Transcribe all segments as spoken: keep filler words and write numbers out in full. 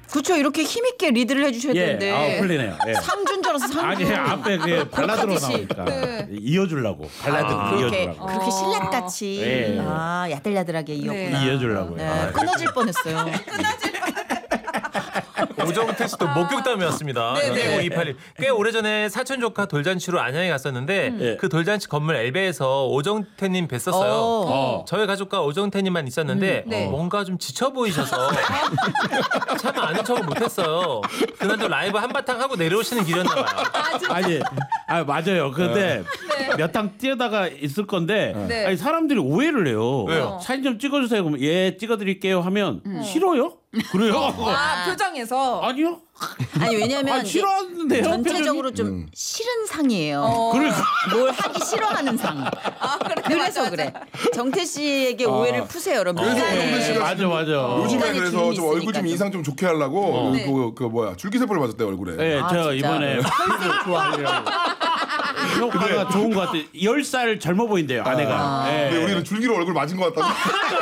그렇죠. 이렇게 힘있게 리드를 해주셔야 예. 되는데. 아, 풀리네요. 예. 상준 줄 알아서 상준. 아니 앞에 그 발라드로 나오니까 네. 이어주려고 발라드 아, 그렇게 이어주려고 그렇게 신랑같이 예. 아 야들야들하게 이었구나. 네. 이어주려고요. 네, 아, 끊어질 뻔했어요. 오정태 씨도 목격담이었습니다. 네네. 오이팔일 꽤 오래전에 사촌 조카 돌잔치로 안양에 갔었는데 예. 그 돌잔치 건물 엘베에서 오정태님 뵀었어요. 어. 저희 가족과 오정태님만 있었는데 네. 뭔가 좀 지쳐 보이셔서 참 아는 척을 못했어요. 그날도 라이브 한바탕 하고 내려오시는 길이었나 봐요. 아니, 아 맞아요. 근데 몇 탕 뛰어다가 있을 건데 네. 아니, 사람들이 오해를 해요. 왜요? 사진 좀 찍어주세요. 그러면 예 찍어드릴게요 하면 싫어요? 그래요? 아, 표정에서. 아니요. 아니 왜냐면 아, 싫어하는데요. 전체적으로 좀 싫은 상이에요. 그러니까. 뭘 하기 싫어하는 상. 그래서 그래. 정태 씨에게 오해를 푸세요, 여러분. 그래서 미간에 정태 씨가 맞아 맞아. 요즘에 인간의 그래서 기운이 좀 얼굴 좀 있으니까 인상 좀 좋게 하려고 네. 그, 그 뭐야 줄기세포를 맞았대 얼굴에. 네, 아, 저 진짜. 이번에 혈색 좋아. 효과가 좋은 것 같아. 열 살 젊어 보인대요 아내가. 예. 근데 우리는 줄기로 얼굴 맞은 것 같다.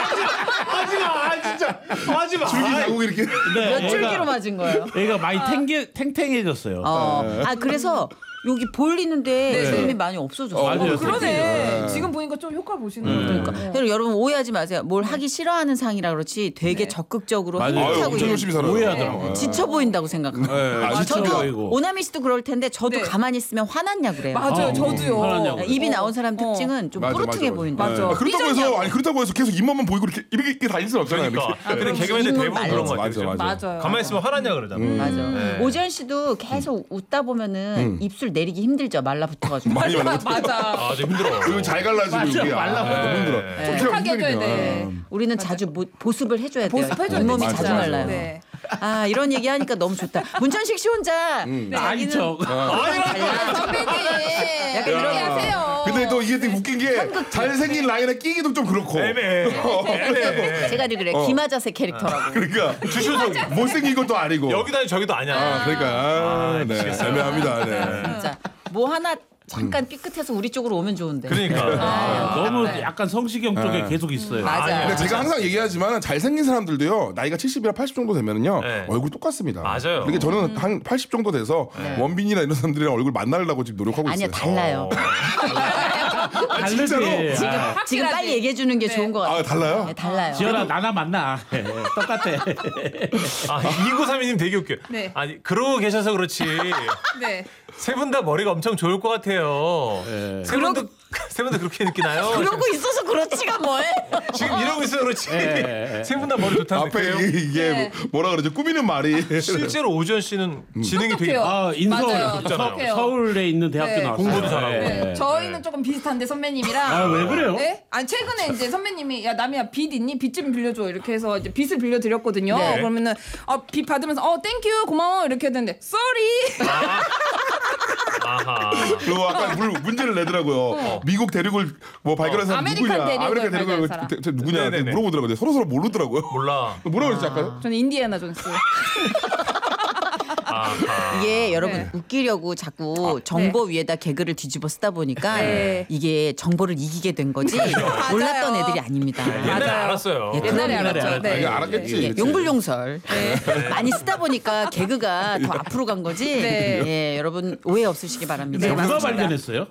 하지 마, 아, 진짜 하지 마. 줄기 자국 이렇게. 네, 몇 줄기로 맞은 거예요? 얘가 많이 탱게, 탱탱해졌어요. 어. 아 그래서 여기 볼 있는데 주름이 많이 없어졌어요. 어, 맞아요. 그러네. 지금 보니까 좀 효과 보시는 거예요. 그러니까 그래서 여러분 오해하지 마세요. 뭘 하기 싫어하는 상이라 그렇지 되게 네. 적극적으로 맞아요. 아유, 행복하고 엄청 열심히 살아요. 오해하더라고요. 지쳐 보인다고 생각합니다. 네, 아, 지쳐 저도 보이고. 오나미 씨도 그럴 텐데 저도 네. 가만히 있으면 화났냐 그래요. 맞아요, 어, 저도요. 화났냐고. 입이 나온 사람 어. 특징은 좀 맞아, 뿌듯하게 맞아, 보인다. 맞아. 아, 그렇다고 해서 삐졌냐고. 아니 그렇다고 해서 계속 입만만 보이고 이렇게 이렇게 다닐 수는 없잖아요. 그러니까. 이렇게. 근데 개그맨들 인물 대부분 말로. 그런 거 같아요. 맞아, 그죠? 맞아. 맞아요. 가만히 있으면 화났냐 그러잖아요. 맞아. 네. 오재현 씨도 계속 웃다 보면은 입술 내리기 힘들죠. 말라붙어가지고. 많이 말라붙어. 맞아. 아, 좀 힘들어. 그리고 잘 갈라지고 맞아, 이게 말라. 아, 너무 힘들어. 네. 좀 촉촉하게 해줘야 힘드니까. 돼. 우리는 자주 모, 보습을 해줘야 돼요. 보습해줘야 잇몸이 돼, 자주 진짜. 말라요. 네. 아 이런 얘기 하니까 너무 좋다. 문천식 씨 혼자 아니 저. 아, 선배님. 약간 이렇게 하세요. 근데 또 이게 되게 웃긴 게 잘생긴 라인에 끼기도 좀 그렇고. 애매해. 애매해. 제가 늘 그래 어. 김하자세 캐릭터라고. 그러니까 못생긴 것도 아니고. 여기다 저기도 아니야. 아, 그러니까 아, 네. 미치겠어요. 애매합니다. 네. 진짜 뭐 하나 잠깐 삐끗해서 우리 쪽으로 오면 좋은데. 그러니까. 아, 너무 약간 성시경 쪽에 계속 있어요. 맞아요. 근데 제가 항상 얘기하지만 잘생긴 사람들도요 나이가 칠십이나 팔십 정도 되면은요 네. 얼굴 똑같습니다. 맞아요. 그러니까 저는 한 팔십 정도 돼서 원빈이나 이런 사람들이랑 얼굴 만나려고 지금 노력하고 아니야 있어요. 달라요. 다르지. 진짜로? 지금 아, 지금 확실하지. 빨리 얘기해 주는 게 좋은 것 같아요. 아 달라요? 네, 달라요. 지연아 나나 만나. 예, 똑같아. 아, 이구삼이 님 되게 웃겨. 네. 아니, 그러고 계셔서 그렇지. 네. 세 분 다 머리가 엄청 좋을 것 같아요. 예. 세 분도, 세 분도 그렇게 느끼나요? 그러고 있어서 그렇지가 뭐해? 지금 이러고 있어서 그렇지. 예, 예. 세 분 다 머리 좋다는 앞에 느껴요? 이게, 이게 네. 뭐라 그러죠? 꾸미는 말이 실제로 오지연 씨는 지능이 되게 똑똑해요. 아 인서울 맞아요. 서, 똑똑해요. 서울에 있는 대학교 네. 나왔어요. 공부도 잘하고. 예. 네, 저희는 조금 비슷한데 선배님이랑. 아, 왜 그래요? 네? 아니 최근에 이제 선배님이 야 남이야 빚 있니? 빚 좀 빌려줘 이렇게 해서 이제 빚을 빌려드렸거든요. 네. 그러면은 아빚 받으면서 어 땡큐 고마워 이렇게 했는데 쏘리. 아하. 그리고 아까 물, 문제를 내더라고요. 미국 대륙을 뭐 발견한 사람 아메리칸 누구냐? 대륙을 아메리칸 대륙을 발견한 사람. 대- 대- 누구냐? 네네네. 물어보더라고요. 서로 서로 모르더라고요. 몰라. 뭐라고 그랬지 아까? 저는 인디애나 존스. 아하. 이게 여러분 네. 웃기려고 자꾸 정보 위에다 개그를 뒤집어 쓰다 보니까 네. 이게 정보를 이기게 된 거지 몰랐던 애들이 아닙니다. 옛날에 맞아요. 알았어요. 예, 옛날에 그럼요. 알았죠. 알았죠. 네. 아니, 알았겠지. 예, 그치. 용불용설 많이 쓰다 보니까 개그가 더 앞으로 간 거지. 네. 예, 여러분 오해 없으시기 바랍니다. 네, 누가 맞습니다. 발견했어요?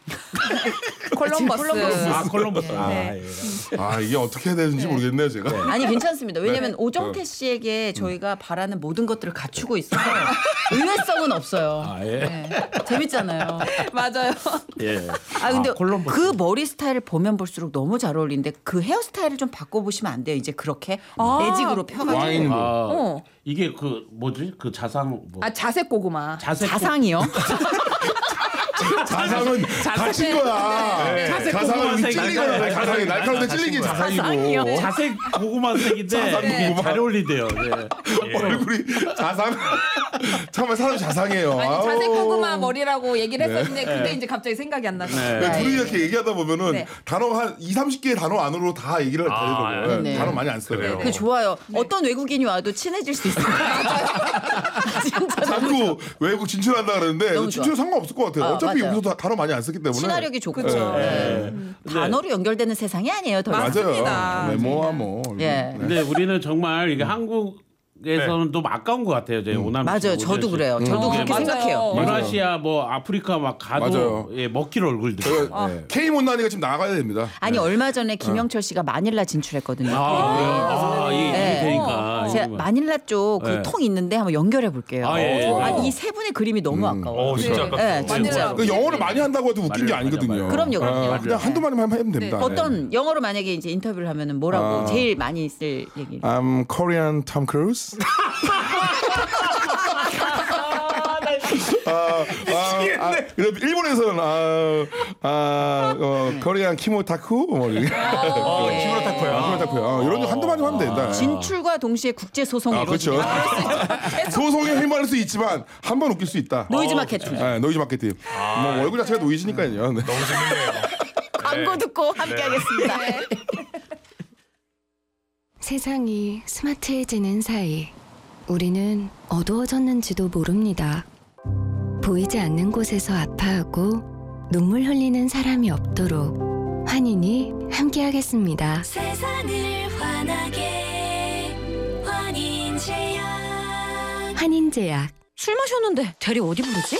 콜럼버스. 아 콜럼버스. 아, 네. 예. 아 이게 어떻게 해야 되는지 모르겠네요 제가. 아니 괜찮습니다. 왜냐하면 네. 오정태 씨에게 저희가 바라는 모든 것들을 갖추고 있어서 의외성은 없어요. 아 예. 네. 재밌잖아요. 맞아요. 예. 아 근데 콜럼버스. 그 머리 스타일을 보면 볼수록 너무 잘 어울리는데 그 헤어스타일을 좀 바꿔보시면 안 돼요. 이제 그렇게 아. 매직으로 펴가지고 와인 아, 어. 이게 그 뭐지? 그 자상 뭐 아 자색 고구마. 자색 자상이요. 자상은 다친 거야. 네. 자색 자상은 고구마색. 찔린 거야. 자상이 날카로운데 찔린 게 자상이요. 자상이고. 자색 고구마색인데 자상 이게 고구마. 잘 어울리대요. 네. 얼굴이 자상. 정말 사람 자상해요. 아니 자색 아우. 고구마 머리라고 얘기를 했었는데 근데 이제 갑자기 생각이 안 나서. 네. 네, 둘이 이렇게 얘기하다 보면은 네. 단어 한 이삼십 개의 단어 안으로 다 얘기를 아, 하더라고요. 네. 단어 많이 안 써요. 그래요. 그 좋아요. 어떤 외국인이 와도 친해질 수 있어요. 진짜 자꾸 외국 진출한다 그러는데 너무 진출 상관없을 것 같아요. 아, 어차피 맞아요. 여기서 다 단어 많이 안 쓰기 때문에. 친화력이 좋고 그쵸. 네. 단어로 연결되는 세상이 아니에요. 더 이상. 맞습니다. 맞아요. 메모와 뭐. 예. 근데 우리는 정말 이게 한국 에서는 좀 아까운 것 같아요. 제 오남 맞아요. 저도 그래요. 저도 음. 그렇게 맞아요. 생각해요. 유라시아 뭐 아프리카 막 가도 맞아요. 예, 먹힐 얼굴들. 저희가 K 못난이가 지금 나가야 됩니다. 아니 얼마 전에 김영철 씨가 마닐라 진출했거든요. 아, 아, 이게 네. 되니까. 제가 마닐라 쪽 그 네. 통 있는데 한번 연결해 볼게요. 아, 예, 예. 좋아요. 이 세 분의 그림이 너무 아까워. 어, 진짜 아깝다. 네, 진짜. 그 영어를 많이 한다고 해도 웃긴 게 맞아요, 아니거든요. 맞아요. 그럼요, 그럼요. 아, 그냥 한두 마디만 하면 됩니다. 네. 어떤 영어로 만약에 이제 인터뷰를 하면은 뭐라고 아. 제일 많이 쓸 얘기? I'm Korean Tom Cruise. 아, 아, 아, 그래도 일본에서는 아, 아, 어, 코리안 키모타쿠 뭐 이렇게. 어, 네. 키무라타코야. 키모타쿠야. 어, 이런 거 한두 마디 하면 된다. 진출과 동시에 국제 소송이 아, 그렇죠. 이루어집니다. 소송에 휘말릴 수 있지만 한 번 웃길 수 있다. 노이즈 어, 마케팅. 네, 노이즈 마케팅. 뭐 얼굴 자체가 노이즈니까요. 네. 너무 재밌네요. 광고 듣고 함께하겠습니다. 세상이 스마트해지는 사이 우리는 어두워졌는지도 모릅니다. 보이지 않는 곳에서 아파하고 눈물 흘리는 사람이 없도록 환인이 함께하겠습니다. 세상을 환하게 환인제약. 환인제약. 술 마셨는데 대리 어디 부르지?